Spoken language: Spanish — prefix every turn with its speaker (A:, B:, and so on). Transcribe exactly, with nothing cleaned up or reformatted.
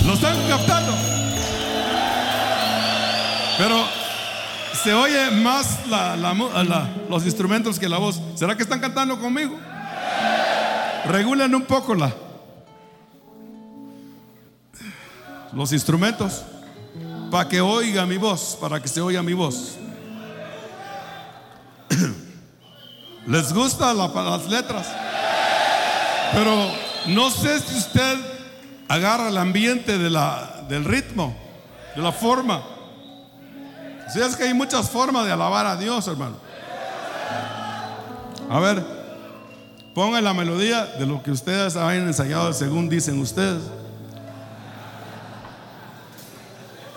A: ¿Lo están captando? Pero se oye más la, la, la, los instrumentos que la voz. ¿Será que están cantando conmigo? Regulen un poco la, los instrumentos para que oiga mi voz, para que se oiga mi voz. ¿Les gustan la, las letras? Pero no sé si usted agarra el ambiente de la, del ritmo, de la forma. Si es que hay muchas formas de alabar a Dios, hermano. A ver, pongan la melodía de lo que ustedes han ensayado según dicen ustedes.